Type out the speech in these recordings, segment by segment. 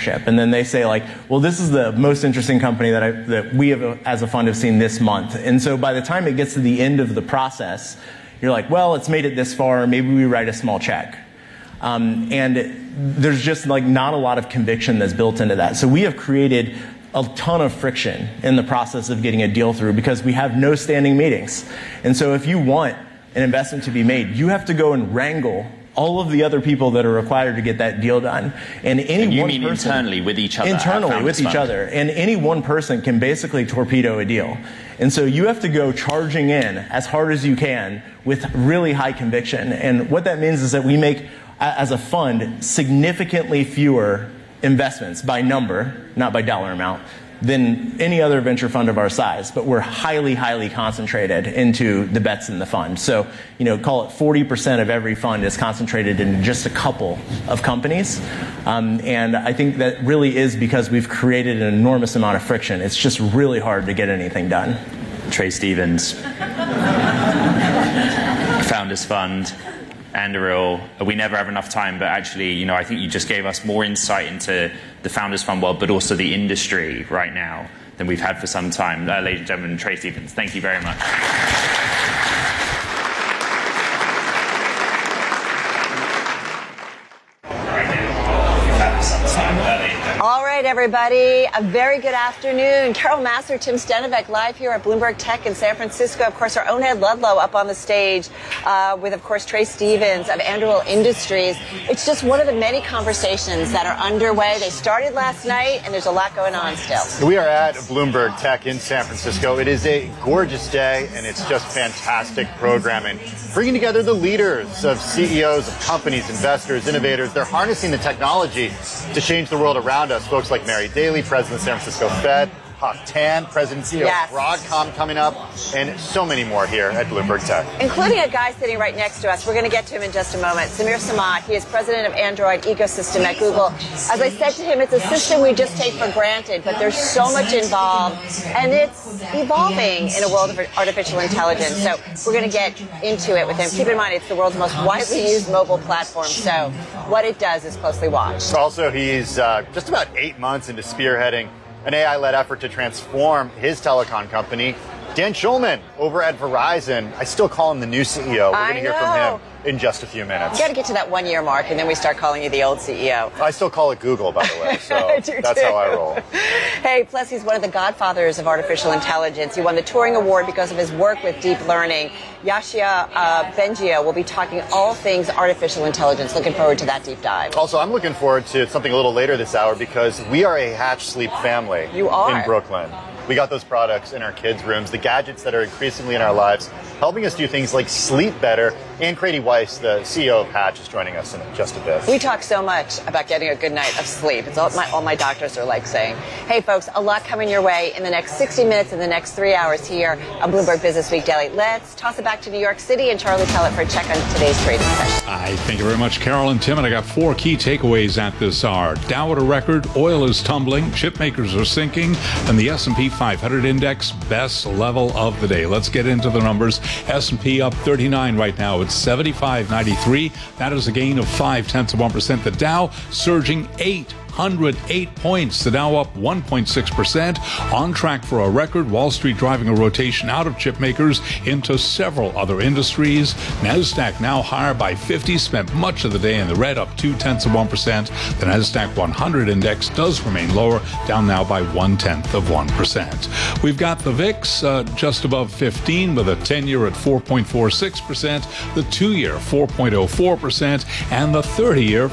partnership. And then they say like, well, this is the most interesting company that we have as a fund have seen this month. And so by the time it gets to the end of the process, you're like, well, it's made it this far. Maybe we write a small check. And there's just like not a lot of conviction that's built into that. So we have created a ton of friction in the process of getting a deal through because we have no standing meetings. And so if you want an investment to be made, you have to go and wrangle all of the other people that are required to get that deal done. And you mean internally with each other? Internally with each other. And any one person can basically torpedo a deal. And so you have to go charging in as hard as you can with really high conviction. And what that means is that we make, as a fund, significantly fewer investments by number, not by dollar amount, than any other venture fund of our size, but we're highly, highly concentrated into the bets in the fund. So, call it 40% of every fund is concentrated in just a couple of companies. And I think that really is because we've created an enormous amount of friction. It's just really hard to get anything done. Trey Stevens, Founders Fund, Anduril. We never have enough time, but actually, I think you just gave us more insight into the Founders Fund world, but also the industry right now than we've had for some time. Ladies and gentlemen, Trey Stevens, thank you very much. All right, everybody. A very good afternoon. Carol Massar, Tim Stenovec, live here at Bloomberg Tech in San Francisco. Of course, our own Ed Ludlow up on the stage with, of course, Trey Stevens of Anduril Industries. It's just one of the many conversations that are underway. They started last night, and there's a lot going on still. We are at Bloomberg Tech in San Francisco. It is a gorgeous day, and it's just fantastic programming. Bringing together the leaders of CEOs of companies, investors, innovators. They're harnessing the technology to change the world around us. Folks like Mary Daly, President of San Francisco Fed, Hock Tan, President and CEO of Broadcom coming up, and so many more here at Bloomberg Tech. Including a guy sitting right next to us. We're going to get to him in just a moment. Samir Samad, he is President of Android Ecosystem at Google. As I said to him, it's a system we just take for granted, but there's so much involved, and it's evolving in a world of artificial intelligence. So we're going to get into it with him. Keep in mind, it's the world's most widely used mobile platform, so what it does is closely watched. Also, he's just about 8 months into spearheading an AI-led effort to transform his telecom company. Dan Schulman over at Verizon. I still call him the new CEO. We're going to hear from him in just a few minutes. You got to get to that 1 year mark, and then we start calling you the old CEO. I still call it Google, by the way, so that's how I roll. Hey, plus he's one of the godfathers of artificial intelligence. He won the Turing Award because of his work with deep learning. Yashia Bengio will be talking all things artificial intelligence. Looking forward to that deep dive. Also, I'm looking forward to something a little later this hour because we are a Hatch Sleep family. You are. In Brooklyn. We got those products in our kids' rooms, the gadgets that are increasingly in our lives, helping us do things like sleep better. And Grady Weiss, the CEO of Hatch, is joining us in just a bit. We talk so much about getting a good night of sleep. It's all my doctors are like saying. Hey, folks, a lot coming your way in the next 60 minutes, in the next 3 hours here on Bloomberg Business Week Daily. Let's toss it back to New York City and Charlie Pellet for a check on today's trading session. Thank you very much, Carol and Tim. And I got 4 key takeaways at this hour. Dow at a record, oil is tumbling, chip makers are sinking, and the S&P 500 index best level of the day. Let's get into the numbers. S&P up 39 right now. It's 75.93. That is a gain of 0.5%. The Dow surging 808 points. The Dow up 1.6%, on track for a record. Wall Street driving a rotation out of chip makers into several other industries. NASDAQ now higher by 50, spent much of the day in the red, up 0.2%. The NASDAQ 100 index does remain lower, down now by 0.1%. We've got the VIX just above 15 with a 10-year at 4.46%, the 2-year 4.04%, and the 30-year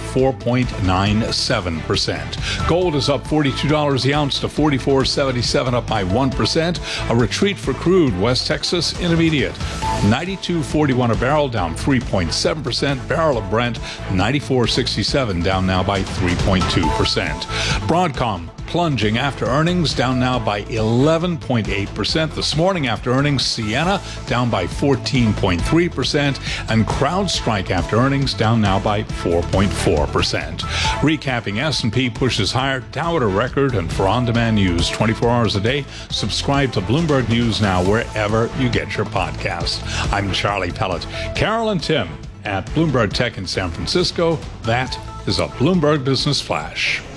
4.97%. Gold is up $42 the ounce to $44.77, up by 1%. A retreat for crude. West Texas Intermediate, $92.41 a barrel, down 3.7%. Barrel of Brent, $94.67, down now by 3.2%. Broadcom plunging after earnings, down now by 11.8%. This morning after earnings, Ciena down by 14.3%, and CrowdStrike after earnings down now by 4.4%. Recapping, S&P pushes higher, Dow at a record, and for on-demand news 24 hours a day, subscribe to Bloomberg News now wherever you get your podcast. I'm Charlie Pellet. Carol and Tim at Bloomberg Tech in San Francisco. That is a Bloomberg Business Flash.